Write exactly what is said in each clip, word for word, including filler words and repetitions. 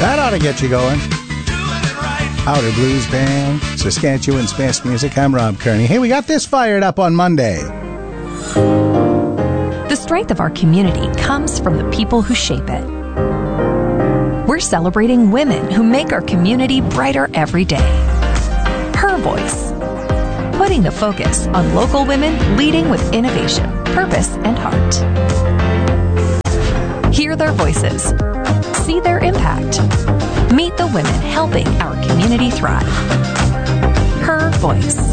That ought to get you going. Outer Blues Band, Saskatchewan's best music. I'm Rob Kearney. Hey, we got this fired up on Monday. The strength of our community comes from the people who shape it. We're celebrating women who make our community brighter every day. Her Voice. Putting the focus on local women leading with innovation, purpose, and heart. Hear their voices. See their impact. Meet the women helping our community thrive. Her Voice.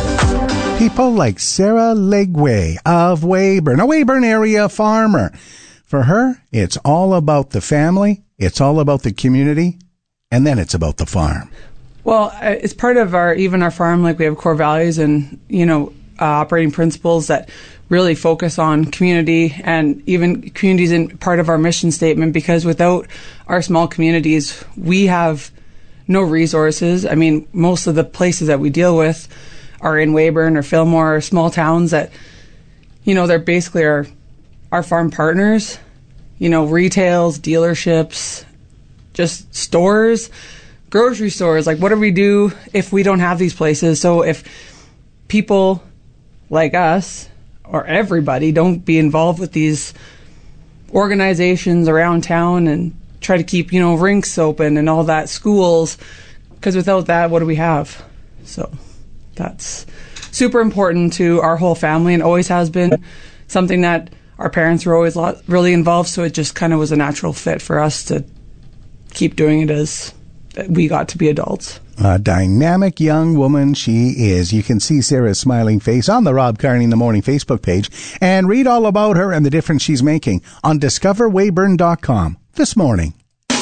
People like Sarah Legway of Weyburn, a Weyburn area farmer. For her, it's all about the family, it's all about the community, and then it's about the farm. Well, it's part of our, even our farm, like we have core values and, you know, uh, operating principles that really focus on community, and even communities in part of our mission statement, because without our small communities, we have no resources. I mean, most of the places that we deal with are in Weyburn or Fillmore, or small towns that, you know, they're basically our, our farm partners, you know, retails, dealerships, just stores, grocery stores. Like, what do we do if we don't have these places? So if people like us, or everybody, don't be involved with these organizations around town and try to keep, you know, rinks open and all that, schools, because without that, what do we have? So that's super important to our whole family, and always has been something that our parents were always lot, really involved, so it just kind of was a natural fit for us to keep doing it as we got to be adults. A dynamic young woman she is. You can see Sarah's smiling face on the Rob Kearney in the Morning Facebook page, and read all about her and the difference she's making on discover weyburn dot com this morning.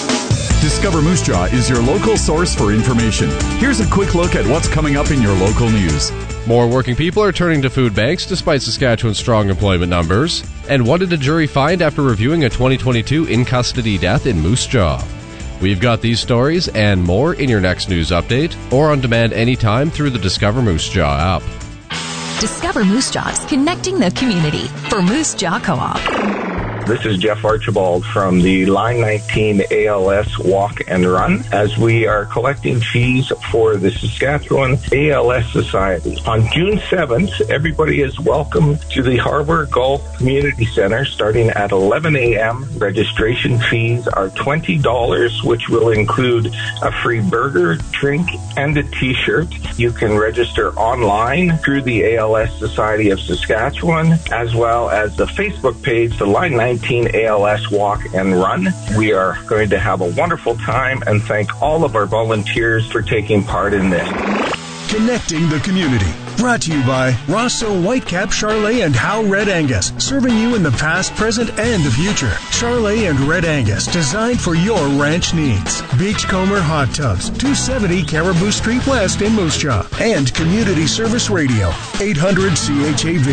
Discover Moose Jaw is your local source for information. Here's a quick look at what's coming up in your local news. More working people are turning to food banks despite Saskatchewan's strong employment numbers. And what did a jury find after reviewing a twenty twenty-two in-custody death in Moose Jaw? We've got these stories and more in your next news update, or on demand anytime through the Discover Moose Jaw app. Discover Moose Jaws, connecting the community for Moose Jaw Co-op. This is Jeff Archibald from the Line nineteen A L S Walk and Run, as we are collecting fees for the Saskatchewan A L S Society. On June seventh, everybody is welcome to the Harbour Golf Community Center starting at eleven a.m. Registration fees are twenty dollars, which will include a free burger, drink, and a t-shirt. You can register online through the A L S Society of Saskatchewan, as well as the Facebook page, the Line nineteen A L S Walk and Run. We are going to have a wonderful time, and thank all of our volunteers for taking part in this. Connecting the community. Brought to you by Rosso Whitecap, Charlet, and Howe Red Angus. Serving you in the past, present, and the future. Charlet and Red Angus, designed for your ranch needs. Beachcomber Hot Tubs, two seventy Caribou Street West in Moose Jaw. And Community Service Radio, eight hundred C H A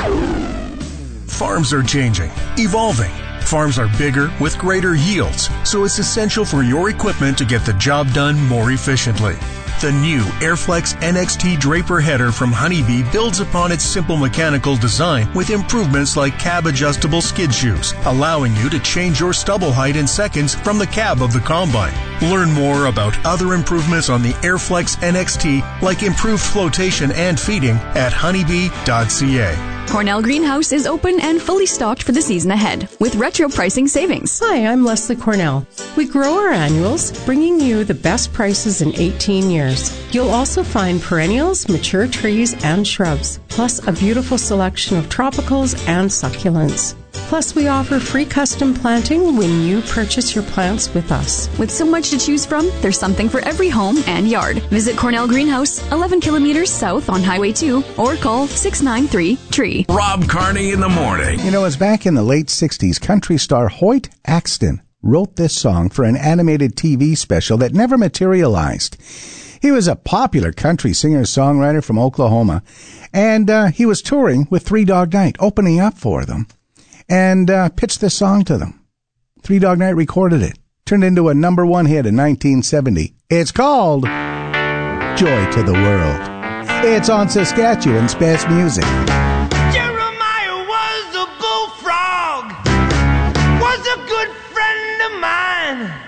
V. Farms are changing, evolving. Farms are bigger with greater yields, so it's essential for your equipment to get the job done more efficiently. The new Airflex N X T Draper header from Honeybee builds upon its simple mechanical design with improvements like cab-adjustable skid shoes, allowing you to change your stubble height in seconds from the cab of the combine. Learn more about other improvements on the Airflex N X T, like improved flotation and feeding, at honeybee dot c a. Cornell Greenhouse is open and fully stocked for the season ahead with retro pricing savings. Hi, I'm Leslie Cornell. We grow our annuals, bringing you the best prices in eighteen years. You'll also find perennials, mature trees, and shrubs, plus a beautiful selection of tropicals and succulents. Plus, we offer free custom planting when you purchase your plants with us. With so much to choose from, there's something for every home and yard. Visit Cornell Greenhouse, eleven kilometers south on Highway two, or call six nine three, T R E E. Rob Kearney in the morning. You know, it was back in the late sixties, country star Hoyt Axton wrote this song for an animated T V special that never materialized. He was a popular country singer-songwriter from Oklahoma, and uh, he was touring with Three Dog Night, opening up for them, and uh, pitched this song to them. Three Dog Night recorded it, turned into a number one hit in nineteen seventy. It's called Joy to the World. It's on Saskatchewan's best music. Jeremiah was a bullfrog, was a good friend of mine.